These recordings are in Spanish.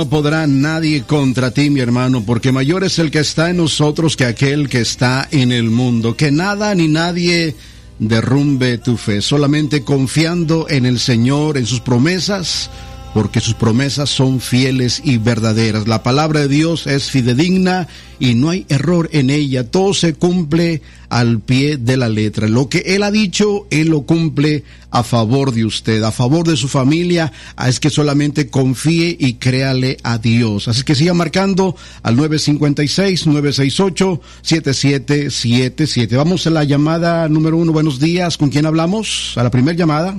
No podrá nadie contra ti, mi hermano, porque mayor es el que está en nosotros que aquel que está en el mundo. Que nada ni nadie derrumbe tu fe, solamente confiando en el Señor, en sus promesas, porque sus promesas son fieles y verdaderas. La palabra de Dios es fidedigna y no hay error en ella. Todo se cumple al pie de la letra. Lo que Él ha dicho, Él lo cumple a favor de usted, a favor de su familia. Es que solamente confíe y créale a Dios. Así que siga marcando al 956-968-7777. Vamos a la llamada número 1. Buenos días. ¿Con quién hablamos? A la primera llamada.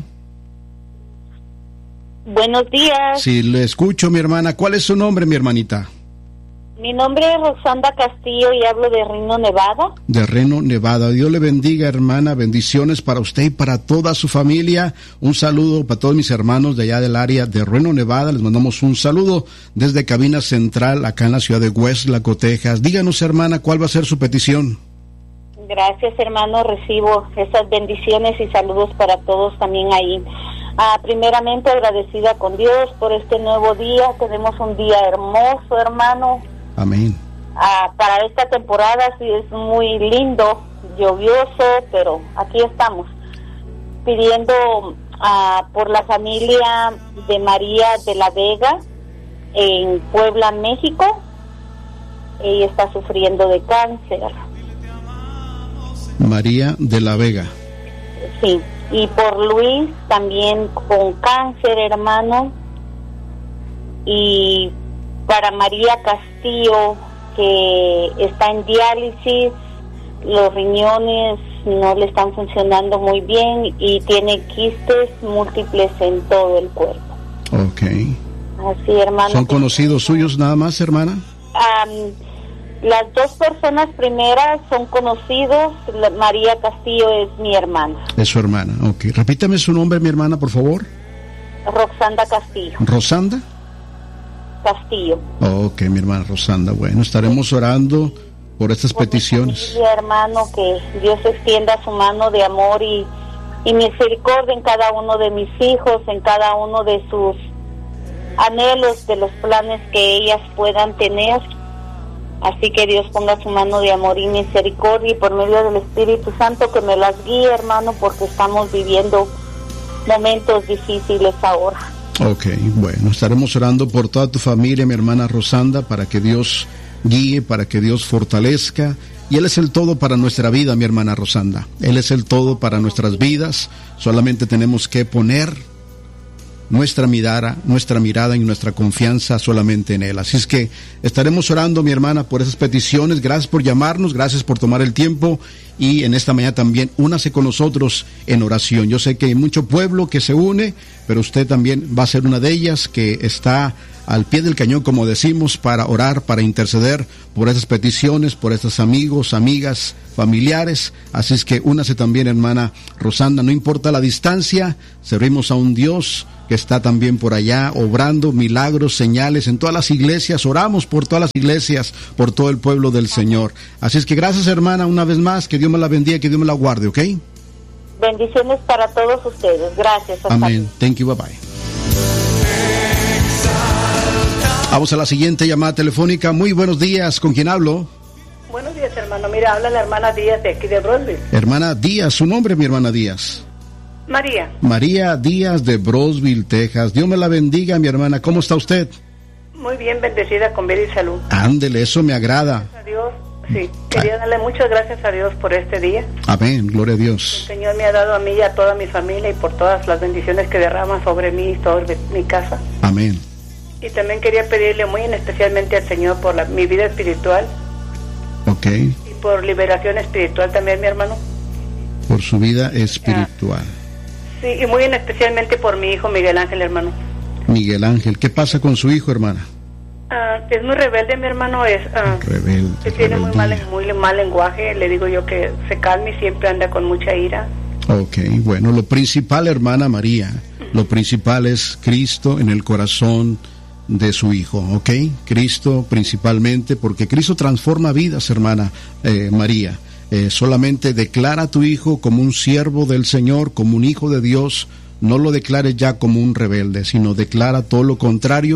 Buenos días. Sí, le escucho, mi hermana. ¿Cuál es su nombre, mi hermanita? Mi nombre es Rosanda Castillo y hablo de Reno, Nevada. De Reno, Nevada. Dios le bendiga, hermana. Bendiciones para usted y para toda su familia. Un saludo para todos mis hermanos de allá del área de Reno, Nevada. Les mandamos un saludo desde Cabina Central, acá en la ciudad de Westlaco, Texas. Díganos, hermana, ¿cuál va a ser su petición? Gracias, hermano. Recibo esas bendiciones y saludos para todos también ahí. Primeramente agradecida con Dios por este nuevo día. Tenemos un día hermoso, hermano. Amén. Para esta temporada sí es muy lindo, lluvioso, pero aquí estamos pidiendo por la familia de María de la Vega en Puebla, México. Ella está sufriendo de cáncer. María de la Vega. Sí. Y por Luis, también con cáncer, hermano. Y para María Castillo, que está en diálisis, los riñones no le están funcionando muy bien y tiene quistes múltiples en todo el cuerpo. Ok. Así, hermano. ¿Son conocidos suyos nada más, hermana? Las dos personas primeras son conocidos. María Castillo es mi hermana. Es su hermana, ok. Repítame su nombre, mi hermana, por favor. Roxanda Castillo. ¿Rosanda? Castillo. Ok, mi hermana Rosanda. Bueno, estaremos orando por estas peticiones. Mi familia, hermano, que Dios extienda su mano de amor y misericordia en cada uno de mis hijos, en cada uno de sus anhelos, de los planes que ellas puedan tener. Así que Dios ponga su mano de amor y misericordia y por medio del Espíritu Santo que me las guíe, hermano, porque estamos viviendo momentos difíciles ahora. Ok, bueno, estaremos orando por toda tu familia, mi hermana Rosanda, para que Dios guíe, para que Dios fortalezca. Y Él es el todo para nuestra vida, mi hermana Rosanda. Él es el todo para nuestras vidas. Solamente tenemos que poner nuestra mirada y nuestra confianza solamente en Él. Así es que estaremos orando, mi hermana, por esas peticiones. Gracias por llamarnos, gracias por tomar el tiempo y en esta mañana también únase con nosotros en oración. Yo sé que hay mucho pueblo que se une, pero usted también va a ser una de ellas que está al pie del cañón, como decimos, para orar, para interceder por esas peticiones, por estos amigos, amigas, familiares. Así es que únase también, hermana Rosanda. No importa la distancia, servimos a un Dios que está también por allá obrando milagros, señales en todas las iglesias. Oramos por todas las iglesias, por todo el pueblo del Señor. Así es que gracias, hermana, una vez más. Que Dios me la bendiga, que Dios me la guarde, ¿ok? Bendiciones para todos ustedes. Gracias. Amén. Thank you. Bye bye. Vamos a la siguiente llamada telefónica. Muy buenos días. ¿Con quién hablo? Buenos días, hermano. Mira, habla la hermana Díaz de aquí de Brosville. Hermana Díaz, ¿su nombre, mi hermana Díaz? María. María Díaz de Brosville, Texas. Dios me la bendiga, mi hermana. ¿Cómo está usted? Muy bien, bendecida con vida y salud. Ándele, eso me agrada. Gracias a Dios. Sí, quería darle muchas gracias a Dios por este día. Amén, gloria a Dios. El Señor me ha dado a mí y a toda mi familia y por todas las bendiciones que derrama sobre mí y sobre mi casa. Amén. Y también quería pedirle muy especialmente al Señor por mi vida espiritual. Ok. Y por liberación espiritual también, mi hermano. Por su vida espiritual. Sí, y muy especialmente por mi hijo Miguel Ángel, hermano. Miguel Ángel, ¿qué pasa con su hijo, hermana? Es muy rebelde, mi hermano, rebelde. Que tiene muy mal lenguaje. Le digo yo que se calme y siempre anda con mucha ira. Ok, bueno, lo principal, hermana María, lo principal es Cristo en el corazón de su hijo, ¿ok? Cristo principalmente, porque Cristo transforma vidas, hermana María. Solamente declara a tu hijo como un siervo del Señor, como un hijo de Dios. No lo declares ya como un rebelde, sino declara todo lo contrario,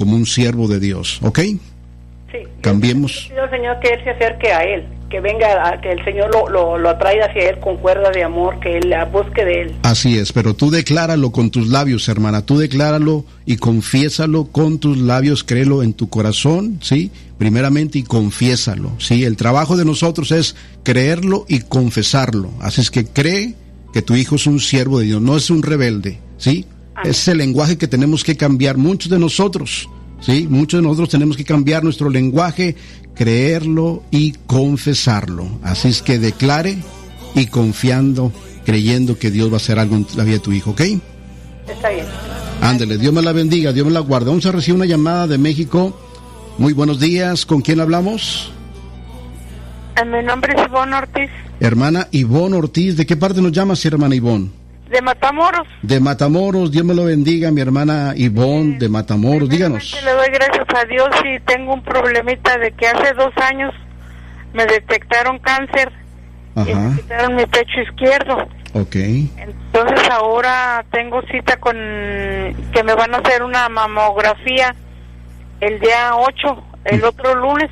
como un siervo de Dios, ¿ok? Sí. Cambiemos. Yo pido al Señor que Él se acerque a Él, que venga, que el Señor lo atraiga hacia Él con cuerdas de amor, que Él la busque de Él. Así es, pero tú decláralo con tus labios, hermana, tú decláralo y confiésalo con tus labios, créelo en tu corazón, ¿sí? Primeramente, y confiésalo, ¿sí? El trabajo de nosotros es creerlo y confesarlo, así es que cree que tu hijo es un siervo de Dios, no es un rebelde, ¿sí? Amén. Es el lenguaje que tenemos que cambiar, muchos de nosotros, ¿sí? Muchos de nosotros tenemos que cambiar nuestro lenguaje, creerlo y confesarlo. Así es que declare y confiando, creyendo que Dios va a hacer algo en la vida de tu hijo, ¿ok? Está bien. Ándele, Dios me la bendiga, Dios me la guarde. Vamos a recibir una llamada de México. Muy buenos días, ¿con quién hablamos? Mi nombre es Ivonne Ortiz. Hermana Ivonne Ortiz, ¿de qué parte nos llamas, hermana Ivonne? De Matamoros. De Matamoros, Dios me lo bendiga, mi hermana Ivonne de Matamoros, díganos. Le doy gracias a Dios y tengo un problemita de que hace 2 años me detectaron cáncer. Ajá. Y me quitaron mi pecho izquierdo. Ok. Entonces ahora tengo cita con que me van a hacer una mamografía el día 8, el otro lunes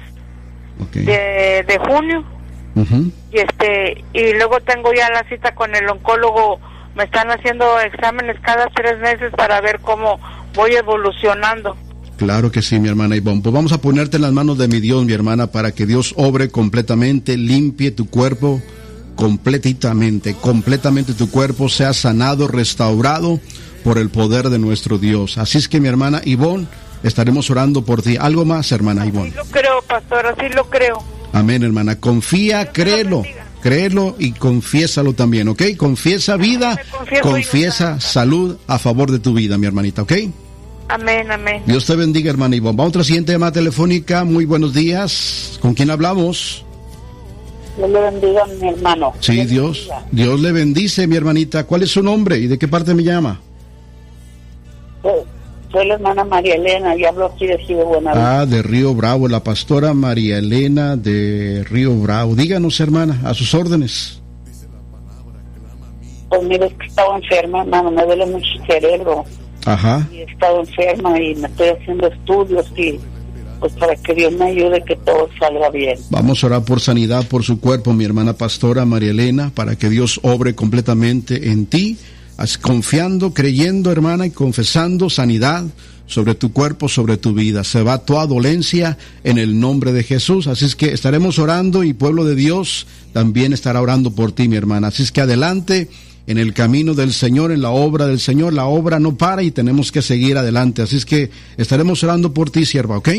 de junio. Uh-huh. Y luego tengo ya la cita con el oncólogo. Me están haciendo exámenes cada 3 meses para ver cómo voy evolucionando. Claro que sí, mi hermana Ivonne. Pues vamos a ponerte en las manos de mi Dios, mi hermana, para que Dios obre completamente, limpie tu cuerpo completamente tu cuerpo sea sanado, restaurado por el poder de nuestro Dios. Así es que, mi hermana Ivonne, estaremos orando por ti. ¿Algo más, hermana Ivonne? Así lo creo, pastor, así lo creo. Amén, hermana. Confía, créelo y confiésalo también, ¿ok? Confiesa vida, confiesa salud a favor de tu vida, mi hermanita, ¿ok? Amén, amén. Dios te bendiga, hermana Ivonne. Vamos a otra siguiente llamada telefónica. Muy buenos días. ¿Con quién hablamos? Dios le bendiga, mi hermano. Sí, Dios le bendice, mi hermanita. ¿Cuál es su nombre y de qué parte me llama? Soy la hermana María Elena y hablo aquí de Río Buenavista. De Río Bravo, la pastora María Elena de Río Bravo. Díganos, hermana, a sus órdenes. Pues mire, es que estaba enferma, hermano, me duele mucho el cerebro. Ajá. Y he estado enferma y me estoy haciendo estudios y pues para que Dios me ayude que todo salga bien. Vamos a orar por sanidad por su cuerpo, mi hermana pastora María Elena, para que Dios obre completamente en ti, confiando, creyendo, hermana, y confesando sanidad sobre tu cuerpo, sobre tu vida. Se va toda dolencia en el nombre de Jesús. Así es que estaremos orando y pueblo de Dios también estará orando por ti, mi hermana. Así es que adelante en el camino del Señor, en la obra del Señor. La obra no para y tenemos que seguir adelante. Así es que estaremos orando por ti, sierva, ¿ok?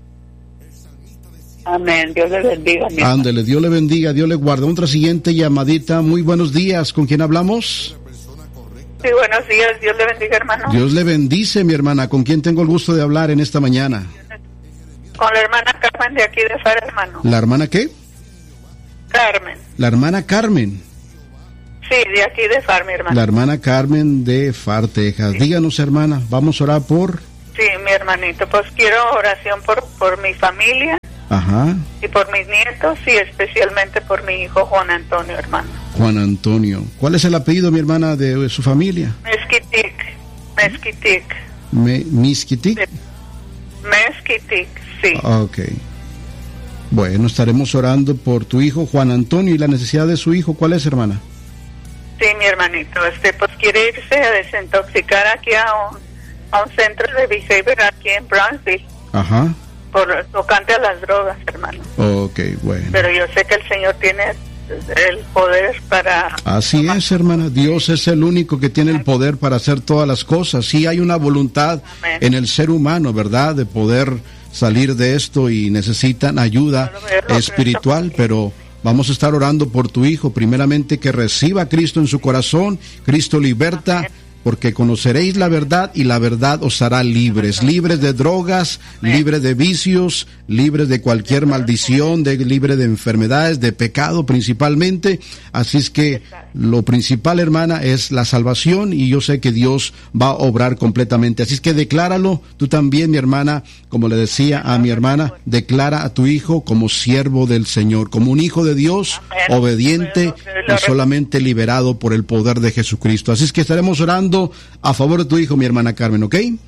Amén, Dios le bendiga. Ándele, Dios le bendiga, Dios le guarde. Otra siguiente llamadita. Muy buenos días, ¿con quién hablamos? Sí, buenos días, Dios le bendiga, hermano. Dios le bendice, mi hermana. ¿Con quién tengo el gusto de hablar en esta mañana? Con la hermana Carmen de aquí de Far, hermano. ¿La hermana qué? Carmen. La hermana Carmen. Sí, de aquí de Far, mi hermana. La hermana Carmen de Far, Texas. Sí. Díganos, hermana, vamos a orar por... Sí, mi hermanito, pues quiero oración por mi familia. Ajá. Y por mis nietos y especialmente por mi hijo Juan Antonio, hermano. Juan Antonio. ¿Cuál es el apellido, mi hermana, de su familia? Mezquitic. ¿Mezquitic? Mezquitic, sí. Ok. Bueno, estaremos orando por tu hijo Juan Antonio y la necesidad de su hijo. ¿Cuál es, hermana? Sí, mi hermanito, pues quiere irse a desintoxicar aquí a un centro de behavior aquí en Brownsville. Ajá. Por tocante a las drogas, hermano. Ok, bueno. Pero yo sé que el Señor tiene el poder para... Así es, hermana. Dios es el único que tiene el poder para hacer todas las cosas. Sí hay una voluntad en el ser humano, ¿verdad? De poder salir de esto y necesitan ayuda espiritual, pero vamos a estar orando por tu hijo. Primeramente que reciba a Cristo en su corazón. Cristo liberta. Porque conoceréis la verdad y la verdad os hará libres de drogas, libres de vicios, libres de cualquier maldición, libres de enfermedades, de pecado principalmente. Así es que lo principal, hermana, es la salvación y yo sé que Dios va a obrar completamente. Así es que decláralo, tú también, mi hermana, como le decía a mi hermana, declara a tu hijo como siervo del Señor, como un hijo de Dios, obediente y solamente liberado por el poder de Jesucristo. Así es que estaremos orando a favor de tu hijo, mi hermana Carmen, ¿ok?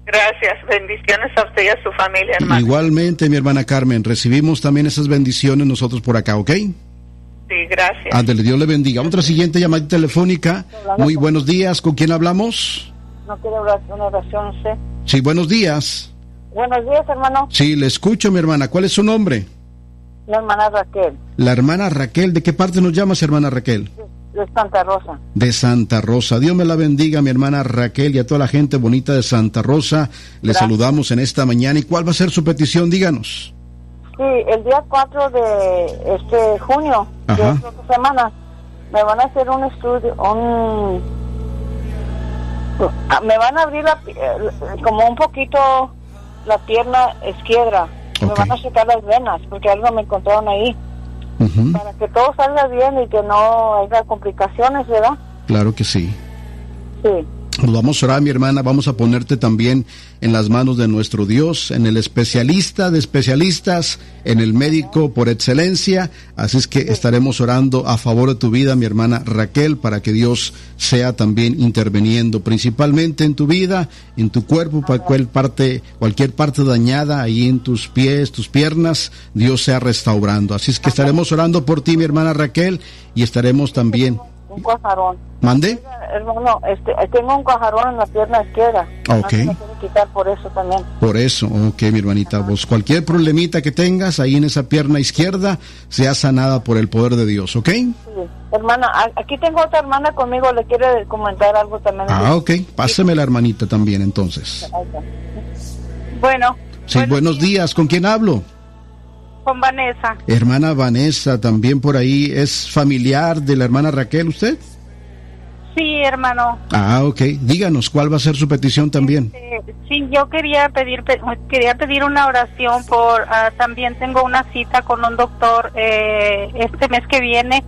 Gracias, bendiciones a usted y a su familia, hermano. Igualmente, mi hermana Carmen, recibimos también esas bendiciones nosotros por acá, ¿ok? Sí, gracias. Ándale, Dios le bendiga. Otra siguiente llamada telefónica. Muy buenos días, ¿con quién hablamos? ¿No quiere hablar una oración usted? Sí, buenos días. Buenos días, hermano. Sí, le escucho, mi hermana. ¿Cuál es su nombre? La hermana Raquel. La hermana Raquel. ¿De qué parte nos llamas, hermana Raquel? De Santa Rosa. De Santa Rosa. Dios me la bendiga, mi hermana Raquel, y a toda la gente bonita de Santa Rosa. Le saludamos en esta mañana. ¿Y cuál va a ser su petición? Díganos. Sí, el día 4 de junio, Ajá. de esta semana, me van a hacer un estudio, me van a abrir como un poquito la pierna izquierda. Me van a sacar las venas, porque algo me encontraron ahí. Uh-huh. Para que todo salga bien y que no haya complicaciones, ¿verdad? Claro que sí. Sí. Pues vamos a orar, mi hermana, vamos a ponerte también en las manos de nuestro Dios, en el especialista de especialistas, en el médico por excelencia. Así es que estaremos orando a favor de tu vida, mi hermana Raquel, para que Dios sea también interviniendo principalmente en tu vida, en tu cuerpo, para cualquier parte dañada ahí en tus pies, tus piernas, Dios sea restaurando. Así es que estaremos orando por ti, mi hermana Raquel, y estaremos también... Un cuajarón. ¿Mande? Hermano, tengo un cuajarón en la pierna izquierda. Ok. Me quiere quitar por eso también. Por eso, ok, mi hermanita. Pues cualquier problemita que tengas ahí en esa pierna izquierda, sea sanada por el poder de Dios, ¿ok? Sí. Hermana, aquí tengo otra hermana conmigo, le quiere comentar algo también. Ah, ok. Páseme la hermanita también, entonces. Bueno. Sí, buenos días. ¿Con quién hablo? Con Vanessa. Hermana Vanessa, también por ahí. ¿Es familiar de la hermana Raquel usted? Sí, hermano. Ah, ok. Díganos, ¿cuál va a ser su petición también? Sí, yo quería pedir una oración por... también tengo una cita con un doctor este mes que viene.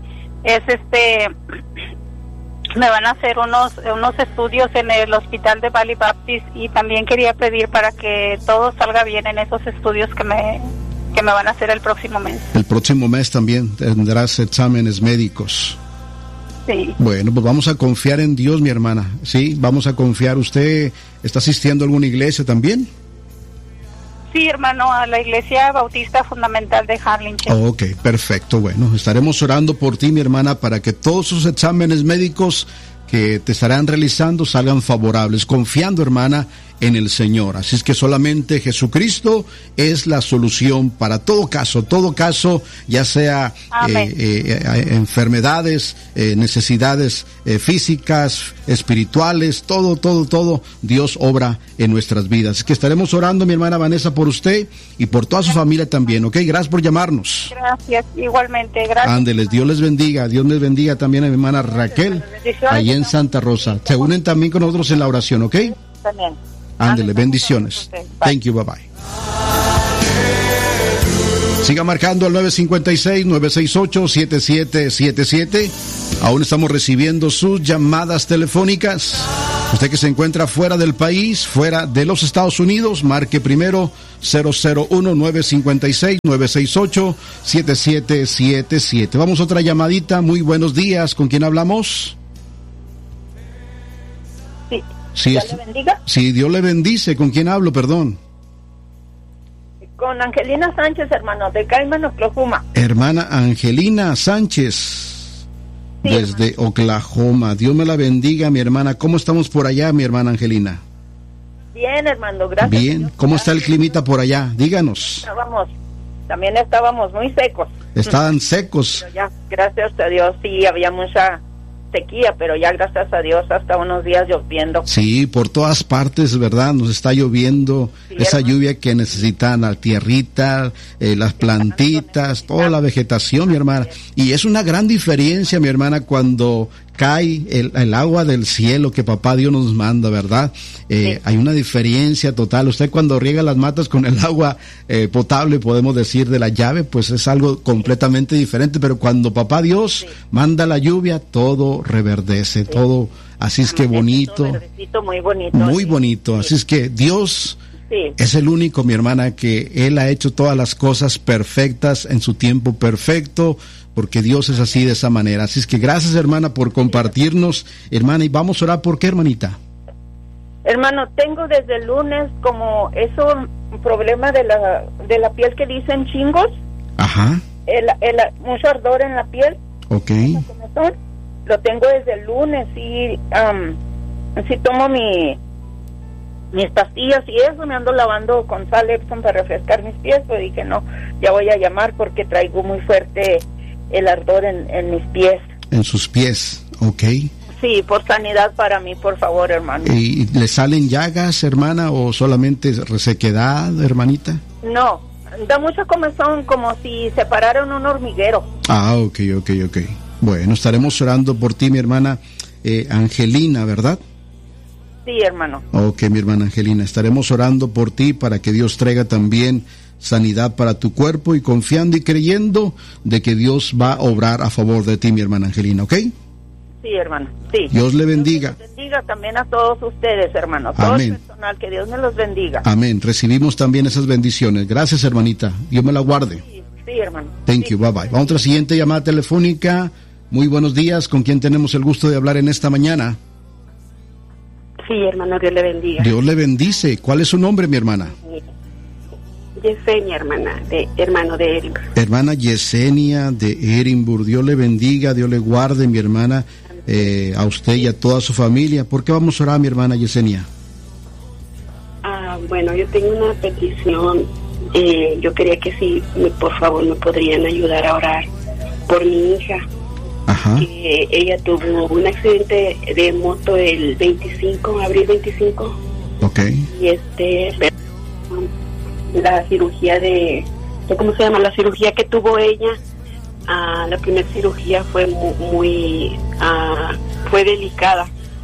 Me van a hacer unos estudios en el hospital de Valley Baptist, y también quería pedir para que todo salga bien en esos estudios que me van a hacer el próximo mes. El próximo mes también tendrás exámenes médicos. Sí. Bueno, pues vamos a confiar en Dios, mi hermana. Sí, vamos a confiar. ¿Usted está asistiendo a alguna iglesia también? Sí, hermano, a la Iglesia Bautista Fundamental de Harlingen. Ok, perfecto. Bueno, estaremos orando por ti, mi hermana, para que todos sus exámenes médicos que te estarán realizando salgan favorables, confiando, hermana, en el Señor. Así es que solamente Jesucristo es la solución para todo caso, ya sea enfermedades, necesidades físicas, espirituales, todo, Dios obra en nuestras vidas. Así que estaremos orando, mi hermana Vanessa, por usted y por toda su familia también, ¿ok? Gracias por llamarnos. Gracias, igualmente, gracias. Ándeles, Dios les bendiga también a mi hermana Raquel, allí en Santa Rosa. Se unen también con nosotros en la oración, ¿ok? También. Ándele, bendiciones. Thank you, bye bye. Siga marcando al 956-968-7777. Aún estamos recibiendo sus llamadas telefónicas. Usted que se encuentra fuera del país, fuera de los Estados Unidos, marque primero 001-956-968-7777. Vamos a otra llamadita. Muy buenos días. ¿Con quién hablamos? Sí, ¿Dios le bendiga? Sí, Dios le bendice. ¿Con quién hablo, perdón? Con Angelina Sánchez, hermano, de Cayman, Oklahoma. Hermana Angelina Sánchez, sí, desde hermano. Oklahoma. Dios me la bendiga, mi hermana. ¿Cómo estamos por allá, mi hermana Angelina? Bien, hermano, gracias. Bien. ¿Cómo está el climita por allá? Díganos. También estábamos muy secos. Estaban secos. Pero ya, gracias a Dios, sí, había mucha sequía, pero ya gracias a Dios hasta unos días lloviendo. Sí, por todas partes, ¿verdad? Nos está lloviendo, sí, esa hermano. Lluvia que necesitan la tierrita, las plantitas, toda la vegetación, mi hermana. Y es una gran diferencia, mi hermana, cuando cae el agua del cielo que papá Dios nos manda, ¿verdad? Sí. Hay una diferencia total. Usted cuando riega las matas con el agua potable, podemos decir, de la llave, pues es algo completamente diferente, pero cuando papá Dios manda la lluvia, todo reverdece, todo, así es que bonito. Muy bonito. Muy bonito, así es que Dios... Sí. Es el único, mi hermana, que Él ha hecho todas las cosas perfectas en su tiempo perfecto, porque Dios es así, de esa manera. Así es que gracias, hermana, por compartirnos, hermana, y vamos a orar. ¿Por qué, hermanita? Hermano, tengo desde el lunes como eso, un problema de la piel que dicen chingos. Ajá. Mucho ardor en la piel. Ok. Lo tengo desde el lunes y sí tomo mis pastillas y eso, me ando lavando con sal Epsom para refrescar mis pies, pero dije no, ya voy a llamar porque traigo muy fuerte el ardor en mis pies. En sus pies, ok. Sí, por sanidad para mí, por favor, hermano. ¿Y le salen llagas, hermana, o solamente resequedad, hermanita? No, da mucha comezón, como si se parara en un hormiguero. Ah, ok. Bueno, estaremos orando por ti, mi hermana Angelina, ¿verdad? Sí, hermano. Ok, mi hermana Angelina, estaremos orando por ti para que Dios traiga también sanidad para tu cuerpo y confiando y creyendo de que Dios va a obrar a favor de ti, mi hermana Angelina, ¿ok? Sí, hermano, sí. Dios le bendiga. Dios les bendiga también a todos ustedes, hermano. Todo Amén. el personal, que Dios me los bendiga. Amén. Recibimos también esas bendiciones. Gracias, hermanita. Dios me la guarde. Sí, hermano. Thank you. Bye bye. Vamos a la siguiente llamada telefónica. Muy buenos días. ¿Con quién tenemos el gusto de hablar en esta mañana? Sí, hermano, Dios le bendiga. Dios le bendice. ¿Cuál es su nombre, mi hermana? Yesenia, hermano de Edimburgo. Hermana Yesenia de Edimburgo. Dios le bendiga, Dios le guarde, mi hermana, a usted y a toda su familia. ¿Por qué vamos a orar, mi hermana Yesenia? Bueno, yo tengo una petición. Yo quería que si, por favor, me podrían ayudar a orar por mi hija. Ajá. Que ella tuvo un accidente de moto el abril 25. Ok. Y la cirugía ¿cómo se llama? La cirugía que tuvo ella, la primera cirugía fue fue delicada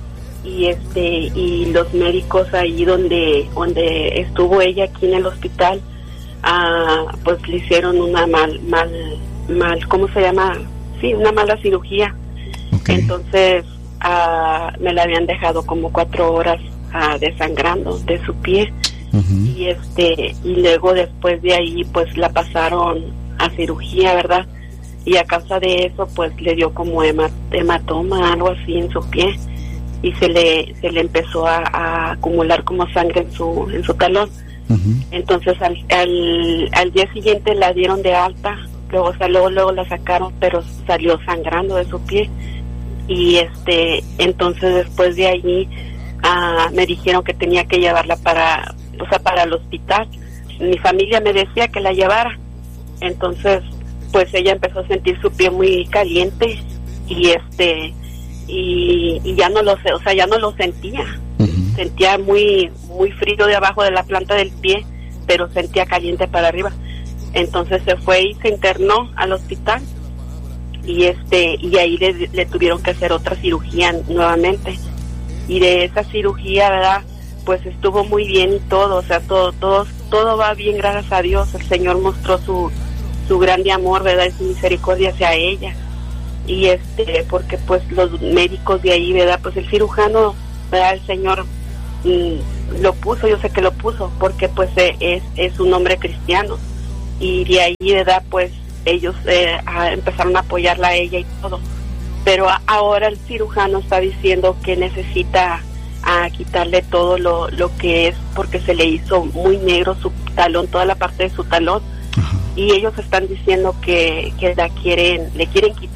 y los médicos ahí donde estuvo ella aquí en el hospital, pues le hicieron una ¿cómo se llama? Sí, una mala cirugía. Okay. Entonces me la habían dejado como 4 horas desangrando de su pie. Uh-huh. Y luego después de ahí pues la pasaron a cirugía, ¿verdad? Y a causa de eso pues le dio como hematoma, algo así en su pie, y se le empezó a acumular como sangre en su talón. Uh-huh. Entonces al día siguiente la dieron de alta, luego la sacaron, pero salió sangrando de su pie, y entonces después de allí me dijeron que tenía que llevarla para el hospital. Mi familia me decía que la llevara. Entonces pues ella empezó a sentir su pie muy caliente y ya no lo sé, ya no lo sentía. Uh-huh. Sentía muy muy frío de abajo de la planta del pie, pero sentía caliente para arriba. Entonces se fue y se internó al hospital y ahí le tuvieron que hacer otra cirugía nuevamente. Y de esa cirugía, ¿verdad?, pues estuvo muy bien y todo, todo va bien, gracias a Dios. El Señor mostró su grande amor, ¿verdad?, y su misericordia hacia ella. Y porque pues los médicos de ahí, ¿verdad?, pues el cirujano, ¿verdad?, el Señor lo puso, yo sé que lo puso, porque pues es un hombre cristiano. Y de ahí, ¿verdad?, pues ellos empezaron a apoyarla a ella y todo. Pero ahora el cirujano está diciendo que necesita quitarle todo lo que es, porque se le hizo muy negro su talón, toda la parte de su talón. Uh-huh. Y ellos están diciendo que le quieren quitar